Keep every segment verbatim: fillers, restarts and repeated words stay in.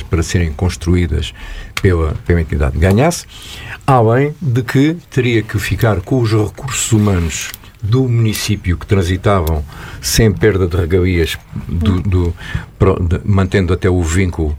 para serem construídas pela, pela entidade ganhasse, além de que teria que ficar com os recursos humanos do município que transitavam sem perda de regalias, do, do, pro, de, mantendo até o vínculo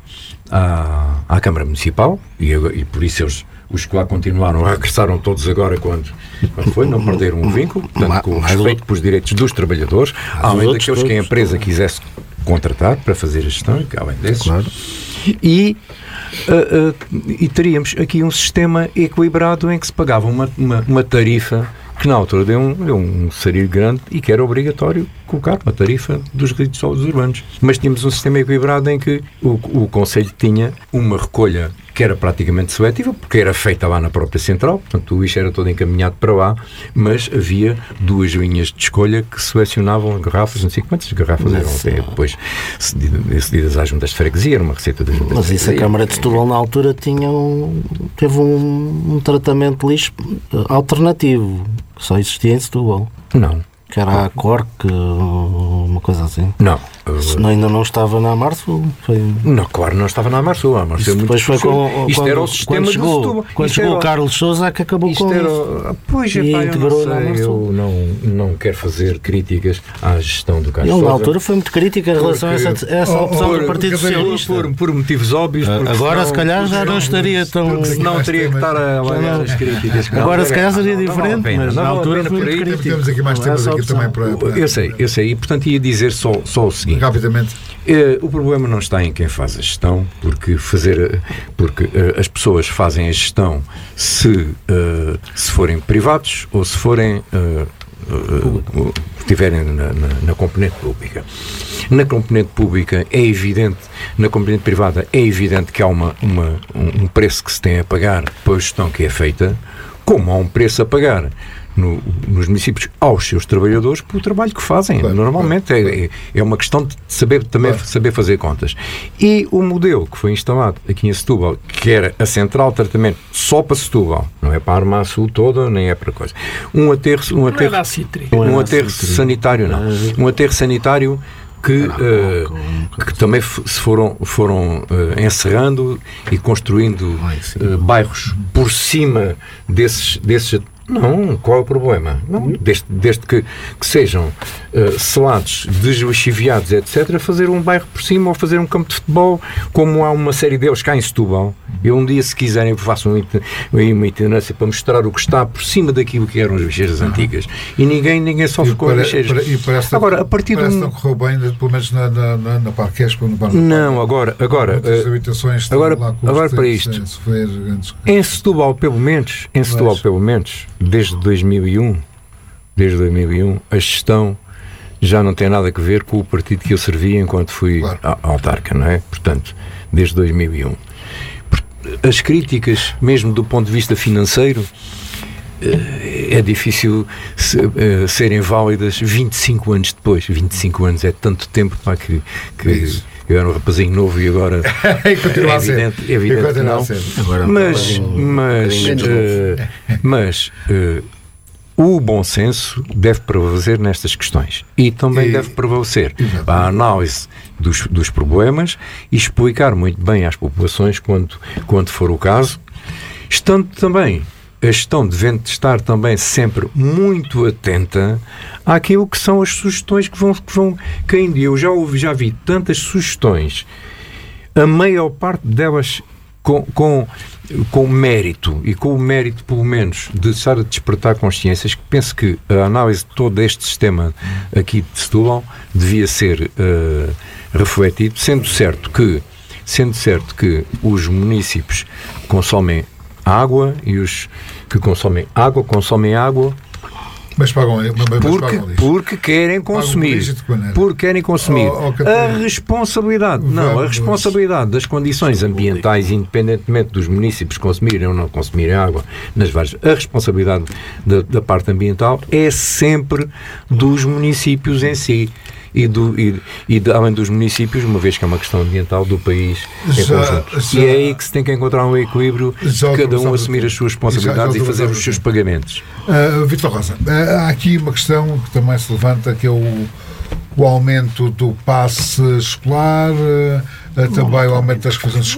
à, à Câmara Municipal, e, e por isso eles, os que lá continuaram, regressaram todos agora quando, quando foi, não perderam o vínculo, portanto, com o respeito pelos direitos dos trabalhadores, além daqueles que a empresa quisesse contratar para fazer a gestão, além desses. Claro. E, uh, uh, e teríamos aqui um sistema equilibrado em que se pagava uma, uma, uma tarifa que na altura deu um, deu um sarilho grande e que era obrigatório colocar uma tarifa dos resíduos sólidos urbanos. Mas tínhamos um sistema equilibrado em que o, o Conselho tinha uma recolha que era praticamente seletiva, porque era feita lá na própria central, portanto o lixo era todo encaminhado para lá, mas havia duas linhas de escolha que selecionavam garrafas, não sei quantas garrafas eram até depois cedidas às juntas de freguesia, era uma receita das juntas. Mas isso a Câmara de Setúbal na altura tinha um, teve um, um tratamento de lixo alternativo, que só existia em Setúbal. Não. Que era a Cork, uma coisa assim. Não. Se ainda não estava na Amarsul, foi... Não, claro, não estava na Amarsul. A Amarsul depois foi com, isto quando, era o sistema quando chegou, do Setúbal. Quando isto chegou era, o Carlos Sousa que acabou isto com era, isso. Pois, e epá, integrou eu não, sei, eu não, não quero fazer críticas à gestão do Carlos Sousa. Ele na Sousa. altura foi muito crítica em relação porque, a essa, a essa opção por, do Partido Socialista. Por, por motivos óbvios. Agora senão, se calhar já não estaria tão... Não teria que estar a largar as críticas. Agora se calhar seria diferente, mas na altura foi muito crítico. Temos aqui mais temas aqui também para... Eu sei, eu sei. E portanto ia dizer só, só o seguinte. Rapidamente. O problema não está em quem faz a gestão, porque, fazer, porque uh, as pessoas fazem a gestão se, uh, se forem privados ou se forem uh, uh, estiverem na, na, na componente pública. Na componente pública é evidente, na componente privada é evidente que há uma, uma, um preço que se tem a pagar pela gestão que é feita, como há um preço a pagar No, nos municípios aos seus trabalhadores pelo trabalho que fazem. Claro, normalmente claro, claro. É, é uma questão de saber também claro. saber fazer contas. E o modelo que foi instalado aqui em Setúbal, que era a central de tratamento só para Setúbal, não é para a Armaçul toda, nem é para coisa. Um aterro, um aterro, um aterro sanitário, não. Um aterro sanitário que, uh, que também f- se foram, foram uh, encerrando e construindo uh, bairros por cima desses, desses. Não, qual é o problema? Não, desde, desde que, que sejam uh, selados, deslixiviados, etcétera, fazer um bairro por cima ou fazer um campo de futebol, como há uma série deles cá em Setúbal. Eu um dia, se quiserem, faço um, uma itinerância para mostrar o que está por cima daquilo que eram as lixeiras antigas. E ninguém, ninguém sofre com as lixeiras. E parece, agora, a partir parece de um... não correu bem, pelo menos na, na, na, na Parquespa, no Bar Não, agora, agora, uh, habitações agora, lá com agora para isto. Sofrer, em Setúbal, pelo menos, em Setúbal, pelo menos, desde dois mil e um, desde dois mil e um, a gestão já não tem nada a ver com o partido que eu servi enquanto fui claro. a, a autarca, não é? Portanto, desde dois mil e um. As críticas, mesmo do ponto de vista financeiro, é difícil se, uh, serem válidas vinte e cinco anos depois. vinte e cinco anos é tanto tempo para que, que eu era um rapazinho novo e agora e continua é a ser. evidente, é evidente que não. Agora, mas mas, uh, mas uh, o bom senso deve prevalecer nestas questões e também e, deve prevalecer a análise dos, dos problemas e explicar muito bem às populações quando, quando for o caso, estando também a gestão devendo estar também sempre muito atenta àquilo que são as sugestões que vão, que vão caindo. Eu já, ouvi, já vi tantas sugestões, a maior parte delas com, com, com mérito, e com o mérito, pelo menos, de estar a despertar consciências, que penso que a análise de todo este sistema aqui de Setúbal devia ser uh, refletido, sendo certo que, sendo certo que os municípios consomem água e os que consomem água, consomem água mas pagam, mas porque, pagam porque querem consumir porque querem consumir oh, oh, a responsabilidade não, a responsabilidade das condições ambientais, independentemente dos municípios consumirem ou não consumirem água nas várias, a responsabilidade da, da parte ambiental é sempre dos municípios em si e, do, e, e de, além dos municípios, uma vez que é uma questão ambiental do país em já, conjunto. Já, e é aí que se tem que encontrar um equilíbrio de cada um assumir as suas responsabilidades já, já, já, e fazer os seus pagamentos. Uh, Vítor Rosa, uh, há aqui uma questão que também se levanta, que é o, o aumento do passe escolar, uh, também o aumento das refeições